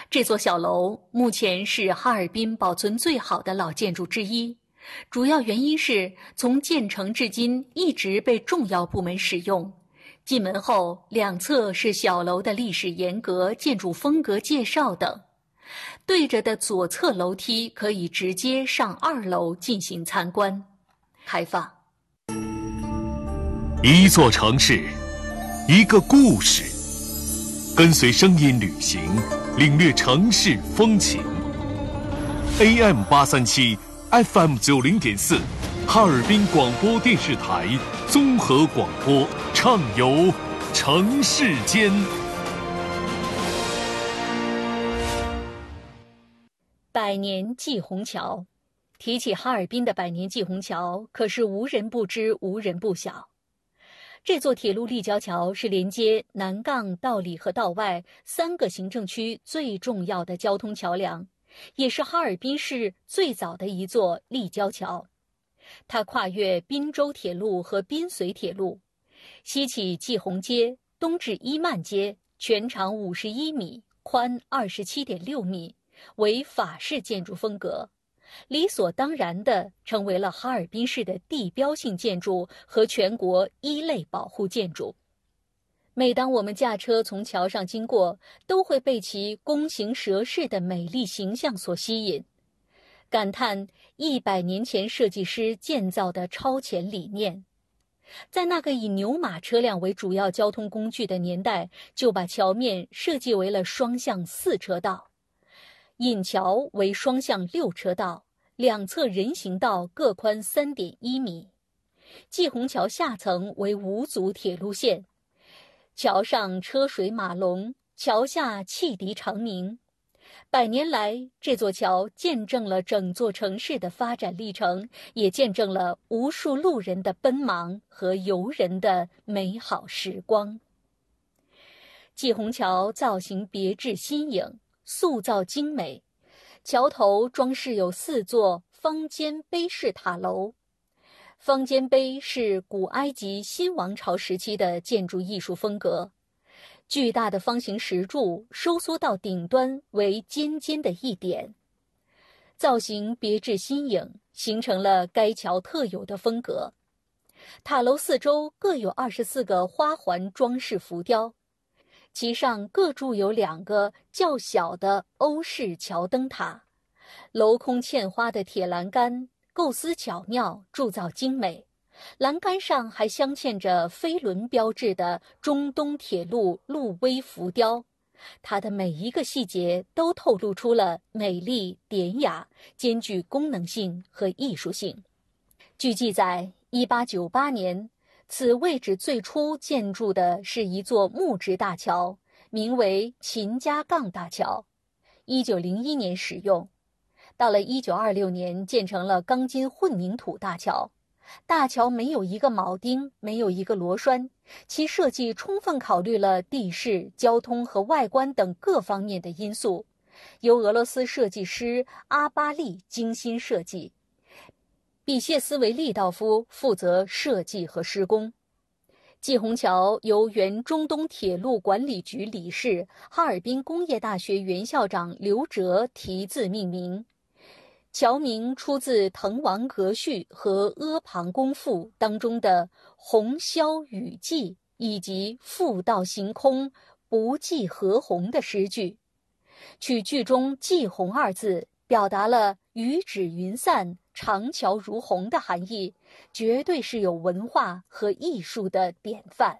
这座小楼目前是哈尔滨保存最好的老建筑之一，主要原因是从建成至今一直被重要部门使用。进门后，两侧是小楼的历史沿革、建筑风格介绍等。对着的左侧楼梯可以直接上2楼进行参观。开放。 一座城市，一个故事，跟随声音旅行，领略城市风情。AM837 FM 90.4，哈尔滨广播电视台综合广播，畅游城市间。 百年祭虹桥，提起哈尔滨的百年祭虹桥，可是无人不知，无人不晓。这座铁路立交桥是连接南杠、道里和道外3个行政区最重要的交通桥梁，也是哈尔滨市最早的一座立交桥。它跨越滨州铁路和滨绥铁路，西起祭虹街，东至伊曼街，全长51米，宽27.6米。为法式建筑风格，理所当然地成为了哈尔滨市的地标性建筑和全国1类保护建筑。每当我们驾车从桥上经过，都会被其弓形蛇势的美丽形象所吸引，感叹100年前设计师建造的超前理念。在那个以牛马车辆为主要交通工具的年代，就把桥面设计为了双向4车道。引桥为双向6车道，两侧人行道各宽3.1米。祭虹桥下层为5组铁路线，桥上车水马龙，桥下汽笛长鸣。100年来，这座桥见证了整座城市的发展历程，也见证了无数路人的奔忙和游人的美好时光。祭虹桥造型别致新颖，塑造精美，桥头装饰有4座方尖碑式塔楼。方尖碑是古埃及新王朝时期的建筑艺术风格，巨大的方形石柱收缩到顶端为尖尖的一点，造型别致新颖，形成了该桥特有的风格。塔楼4周各有24个花环装饰浮雕，其上各筑有2个较小的欧式桥灯塔，镂空嵌花的铁栏杆构思巧妙，铸造精美。栏杆上还镶嵌着飞轮标志的中东铁路路威浮雕，它的每一个细节都透露出了美丽典雅，兼具功能性和艺术性。据记载，1898年此位置最初建筑的是一座木质大桥，名为秦家杠大桥，1901年使用。到了1926年建成了钢筋混凝土大桥。大桥没有一个铆钉，没有一个螺栓，其设计充分考虑了地势、交通和外观等各方面的因素，由俄罗斯设计师阿巴利精心设计，比谢斯维利道夫负责设计和施工。祭虹桥由原中东铁路管理局理事、哈尔滨工业大学原校长刘哲题字命名。桥名出自《滕王阁序》和《阿房宫赋》当中的“虹霄雨霁”以及“复道行空，不计何鸿”的诗句，取句中“祭虹”2字，表达了雨止云散，长桥如虹的含义，绝对是有文化和艺术的典范。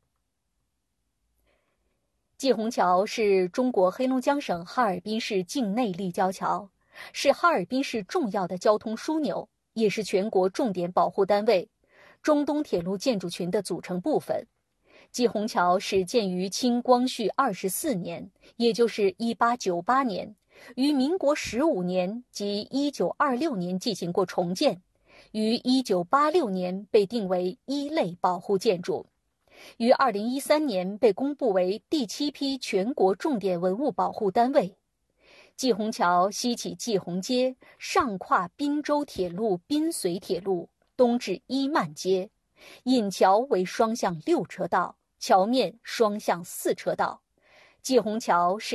祭虹桥是中国黑龙江省哈尔滨市境内立交桥，是哈尔滨市重要的交通枢纽，也是全国重点保护单位，中东铁路建筑群的组成部分。祭虹桥始建于清光绪24年，也就是1898年，于民国15年及1926年进行过重建，于1986年被定为1类保护建筑，于2013年被公布为第7批全国重点文物保护单位。祭虹桥西起祭虹街，上跨滨州铁路滨绥铁路，东至伊曼街，引桥为双向6车道，桥面双向4车道。祭虹桥是